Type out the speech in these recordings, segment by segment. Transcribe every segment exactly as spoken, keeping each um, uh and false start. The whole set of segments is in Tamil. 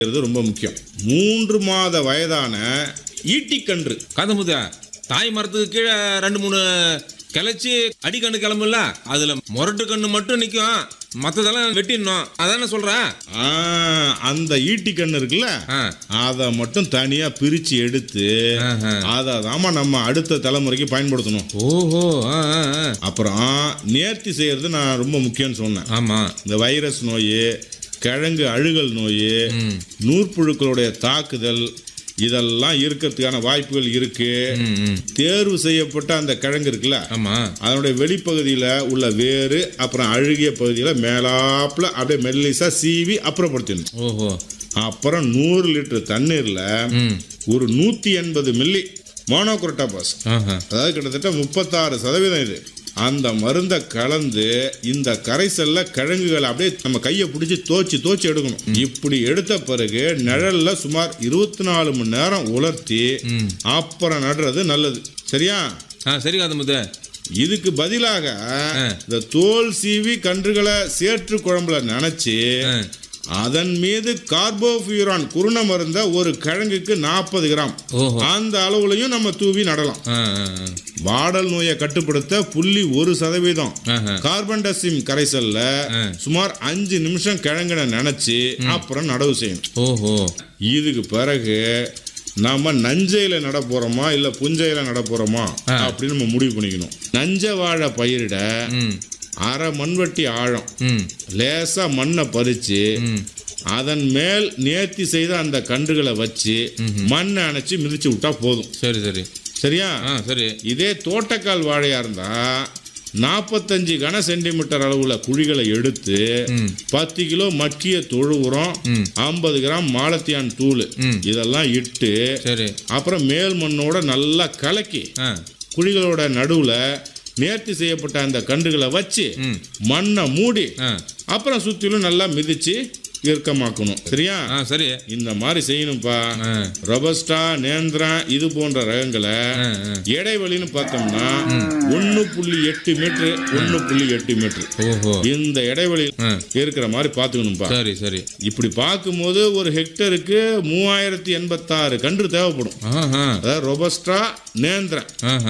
இது ரொம்ப முக்கியம். மூன்று மாத வயதான ஈட்டிக்கன்று காதமுதா தாய் மரத்துக்கு கீழே ரெண்டு மூணு கிளச்சி அடிக்கண்ணு கிளம்புல, அதுல முரட்டு கண்ணு மட்டும் நிக்கும், மத்ததெல்லாம் வெட்டிடணும். அதான சொல்றேன். ஆ, அந்த ஈட்டிக்கன்று இருக்குல்ல, அதை மட்டும் தனியா பிரிச்சு எடுத்து அதை தாமா நம்ம அடுத்த தலைமுறைக்கு பயன்படுத்தணும். ஓஹோ. அப்புறம் நேர்த்தி செய்யறது நான் ரொம்ப முக்கியம்னு சொன்னேன். ஆமா. இந்த வைரஸ் நோய், கிழங்கு அழுகல் நோய், நூற்புழுக்களுடைய தாக்குதல் இதெல்லாம் இருக்கிறதுக்கான வாய்ப்புகள் இருக்கு. தேர்வு செய்யப்பட்ட அந்த கிழங்கு இருக்குல்ல, அதனுடைய வெளிப்பகுதியில் உள்ள வேறு அப்புறம் அழுகிய பகுதியில் மேலாப்புல அப்படியே மெல்லிசா சீவி அப்புறப்படுத்தணும். ஓஹோ. அப்புறம் நூறு லிட்டர் தண்ணீர்ல ஒரு நூத்தி எண்பது மில்லி மோனோக்ரோட்டோபாஸ், அதாவது கிட்டத்தட்ட முப்பத்தாறு சதவீதம் இது, அந்த மருந்தை கலந்து இந்த கரைசல்ல கிழங்குகளை அப்படியே நம்ம கையை பிடிச்சி தோச்சி தோச்சி எடுக்கணும். இப்படி எடுத்த பிறகு நிழல்ல சுமார் இருபத்தி நாலு மணி நேரம் உலர்த்தி அப்புறம் நடுறது நல்லது. சரியா? சரி காதமுத்து. இதுக்கு பதிலாக இந்த தோல் சீவி கன்றுகளை சேற்று குழம்புல நினைச்சு அதன் மீது கார்போஃபியூரான் குருண மருந்த ஒரு கிழங்குக்கு நாற்பது கிராம் அந்த அளவுலையும் நம்ம தூவி நடலாம். வாடல் நோயை கட்டுப்படுத்த புள்ளி ஒரு சதவீதம் கார்பன் டசிம் கரைசல்ல சுமார் அஞ்சு நிமிஷம் கிழங்குன நினைச்சு அப்புறம் நடவு செய்யணும். இதுக்கு பிறகு நாம நஞ்சையில நட போறோமா இல்ல புஞ்சையில நட போறோமா அப்படின்னு நம்ம முடிவு பண்ணிக்கணும். நஞ்ச வாழை பயிரிட அரை மண்வெட்டி ஆழம் லேசா மண்ணை பறிச்சு அதன் மேல் நேர்த்தி செய்த அந்த கன்றுகளை வச்சு மண்ணை அணைச்சு மிதிச்சு விட்டா போதும். சரி சரி. சரியா? சரி. இதே தோட்டக்கால் வாழையா இருந்தா நாற்பத்தஞ்சு கன சென்டிமீட்டர் அளவுல குழிகளை எடுத்து பத்து கிலோ மக்கிய தொழு உரம், ஐம்பது கிராம் மாலத்தியான் தூள் இதெல்லாம் இட்டு அப்புறம் மேல் மண்ணோட நல்லா கலக்கி குழிகளோட நடுவுல நேர்த்தி செய்யப்பட்ட அந்த கன்றுகளை வச்சு மண்ணை மூடி அப்புறம் சுத்திலும் நல்லா மிதிச்சு இறுக்கமாக்கணும். சரியா? சரி. இந்த மாதிரி செய்யணும்பா. ரொபஸ்டா, நேந்திரா இது போன்ற ரகங்களை இடைவெளின்னு பார்த்தோம்னா ஒன்னு புள்ளி எட்டு மீட்டர் ஒன்னு புள்ளி எட்டு மீட்டர் இந்த இடைவெளி இருக்கிற மாதிரி பாத்துக்கணும்பா. சரி சரி. இப்படி பார்க்கும்போது ஒரு ஹெக்டருக்கு மூவாயிரத்தி எண்பத்தி ஆறு கன்று தேவைப்படும். அதாவது ரொபஸ்டா, நேந்திரா,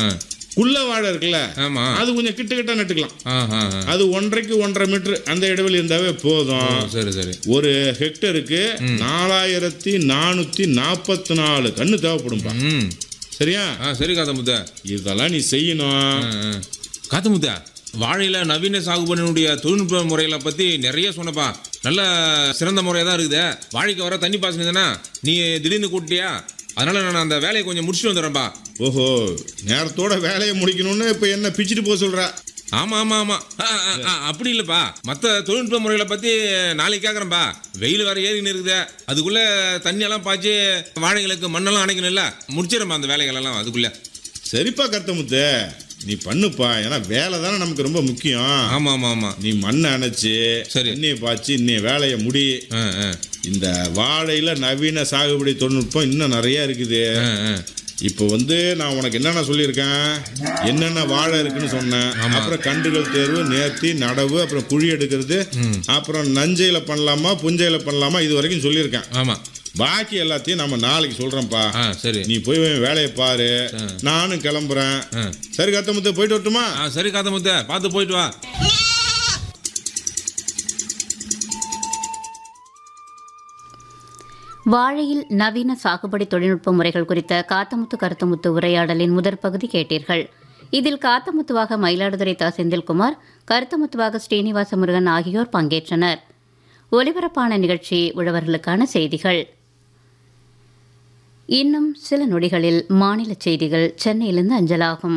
குள்ள வாழை இருக்குல்ல, அது கொஞ்சம் கிட்ட கிட்ட நட்டுக்கலாம். அது ஒன்றரைக்கு ஒன்றரை மீட்டர் அந்த இடைவெளி இருந்தாவே போதும். சரி சரி. ஒரு ஹெக்டருக்கு நாலாயிரத்தி நானூத்தி நாற்பத்தி நாலு கண்ணு தேவைப்படும்பா. சரியா? சரி காதமுத்தா. இதெல்லாம் நீ செய்யணும். காதமுத்தா, வாழையில நவீன சாகுபடியினுடைய தொழில்நுட்ப முறைகளை பத்தி நிறைய சொன்னப்பா. நல்ல சிறந்த முறையா தான் இருக்குது. வாழைக்கு வர தண்ணி பாசனா நீ திடீர்னு கூட்டியா, அதனால நான் அந்த வேலையை கொஞ்சம் முடிச்சுட்டு வந்துடுறேன்பா. ஓஹோ, நேரத்தோட வேலையை முடிக்கணும்னு இப்ப என்ன பிச்சுட்டு போக சொல்ற? ஆமா ஆமா ஆமா. அப்படி இல்லப்பா, மற்ற தொழில்நுட்ப முறைகளை பத்தி நாளைக்கு கேட்கறேன்பா. வெயில் வேற ஏறின்னு இருக்குது, அதுக்குள்ள தண்ணி எல்லாம் பாய்ச்சி வாழைகளுக்கு மண்ணெல்லாம் அணைக்கணும்ல, முடிச்சிடறேன்பா அந்த வேலைகள் எல்லாம் அதுக்குள்ள. சரிப்பா கருத்தமுத்து, நீ பண்ணுப்பா. ஏன்னா வேலை தானே நமக்கு ரொம்ப முக்கியம். ஆமா ஆமா ஆமா. நீ மண்ணை அணைச்சு தண்ணியை பாய்ச்சி இன்னி வேலையை முடி. இந்த வாழையில நவீன சாகுபடி தொழில்நுட்பம் இன்னும் நிறைய இருக்குது. இப்போ வந்து நான் உனக்கு என்னென்ன சொல்லியிருக்கேன், என்னென்ன வாழை இருக்குன்னு சொன்னேன். அப்புறம் கன்றுகள் தேர்வு, நேர்த்தி, நடவு, அப்புறம் குழி எடுக்கிறது, அப்புறம் நஞ்சையில பண்ணலாமா புஞ்சையில பண்ணலாமா இது வரைக்கும் சொல்லியிருக்கேன். ஆமா. பாக்கி எல்லாத்தையும் நம்ம நாளைக்கு சொல்றோம்ப்பா. சரி. நீ போய் வேலையை பாரு, நானும் கிளம்புறேன். சரி காத்தமுத்து, போயிட்டு வரட்டுமா? சரி காத்தமுத்து, பார்த்து போயிட்டு வா. வாழையில் நவீன சாகுபடி தொழில்நுட்ப முறைகள் குறித்த காத்தமுத்து கருத்தமுத்து உரையாடலின் முதற் பகுதி கேட்டீர்கள். இதில் காத்தமுத்துவாக மயிலாடுதுறை தா செந்தில்குமார், கருத்தமுத்துவாக ஸ்ரீனிவாச முருகன் ஆகியோர் பங்கேற்றனர். ஒலிபரப்பான நிகழ்ச்சி உழவர்களுக்கான செய்திகள். இன்னும் சில நொடிகளில் மாநில செய்திகள் சென்னையிலிருந்து அஞ்சலாகும்.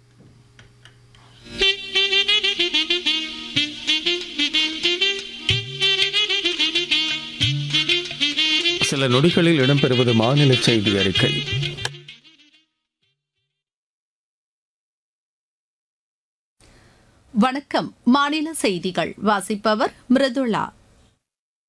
சில நொடிகளில் இடம்பெறுவது மாநில செய்தி அறிக்கை. வணக்கம். மாநில செய்திகள் வாசிப்பவர் மிருதுளா.